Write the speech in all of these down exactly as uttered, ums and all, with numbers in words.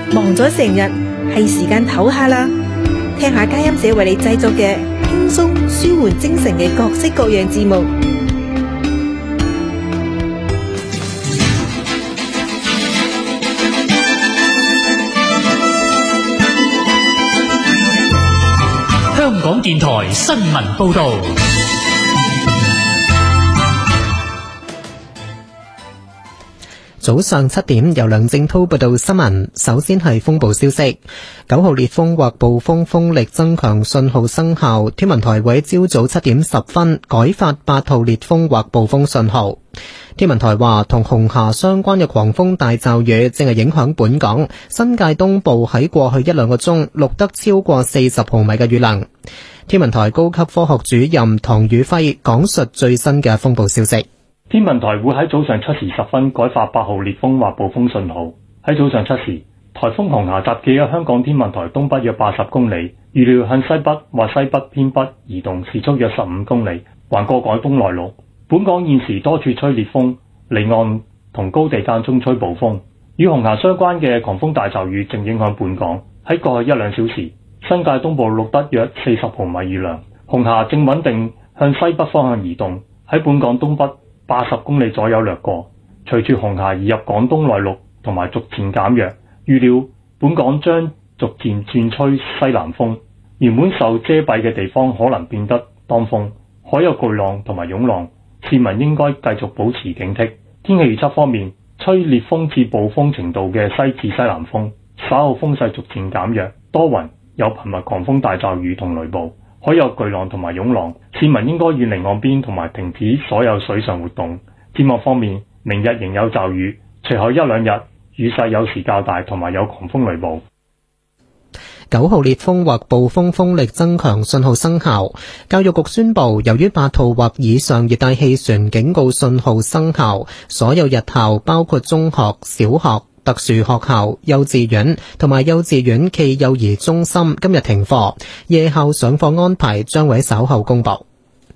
忙咗成日，係時間唞下啦，聽下佳音姐為你製作嘅輕鬆舒緩精神嘅各式各樣節目。 香港電台新聞報道。 早上七點，由梁正濤報道新聞。首先係風暴消息，九號烈風或暴風風力增強信號生效。天文台會喺朝早七點十分改發八號烈風或暴風信號。天文台話，同紅霞相關嘅狂風大驟雨正係影響本港，新界東部喺過去一兩個鐘錄得超過四十毫米嘅雨量。天文台高級科學主任唐宇輝講述最新嘅風暴消息。 天文台會喺早上七時十分改發八號烈風或暴風信號。喺早上七時，颱風紅霞集結喺香港天文台東北約八十公里，預料向西北或西北偏北移動，時速約十五公里，橫過廣東內陸。本港現時多處吹烈風，離岸同高地間中吹暴風。與紅霞相關嘅狂風大驟雨正影響本港。喺過去一兩小時，新界東部錄得約四十毫米雨量。紅霞正穩定向西北方向移動，喺本港東北八十公里左右掠過。隨住紅霞移入廣東內陸同埋逐漸減弱，預料本港將逐漸轉吹西南風，原本受遮蔽嘅地方可能變得當風，海有巨浪同埋湧浪，市民應該繼續保持警惕。天氣預測方面，吹烈風至暴風程度嘅西至西南風，稍後風勢逐漸減弱，多雲，有頻密狂風大驟雨同雷暴，海有巨浪同埋湧浪，市民應該遠離岸邊同埋停止所有水上活動。展望方面，明日仍有驟雨，隨後一兩日雨勢有時較大，同埋有狂風雷暴。 九號烈風或暴風風力增強信號生效。教育局宣布，由於八號或以上熱帶氣旋警告信號生效，所有日校包括中學、小學、特殊學校、幼稚園同埋幼稚園暨幼兒中心今日停課，夜校上課安排將會稍後公布。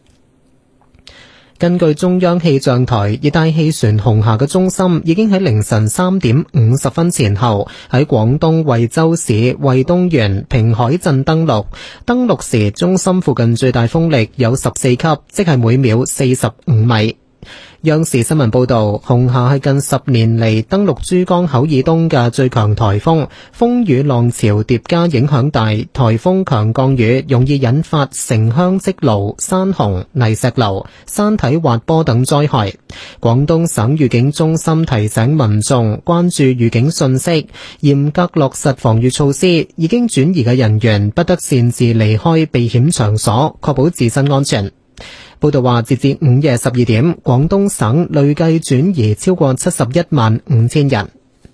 根據中央氣象台，熱帶氣旋紅霞嘅中心已經喺凌晨三點五十分前後喺廣東惠州市惠東縣平海鎮登陸。登陸時，中心附近最大風力有十四級，即係每秒四十五米。央視新聞報道，紅霞係近十年嚟登陸珠江口以東嘅最強颱風，風雨浪潮疊加影響大，颱風強降雨容易引發城鄉積澇、山洪、泥石流、山體滑坡等災害。廣東省預警中心提醒民眾關注預警信息，嚴格落實防禦措施，已經轉移嘅人員不得擅自離開避險場所，確保自身安全。報道話，截至午夜十二點，廣東省累計轉移超過七十一萬五千人。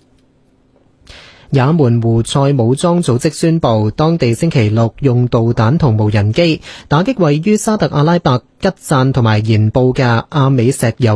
也門胡塞武裝組織宣布，當地星期六用導彈同無人機打擊位於沙特阿拉伯吉贊同埋鹽布嘅阿美石油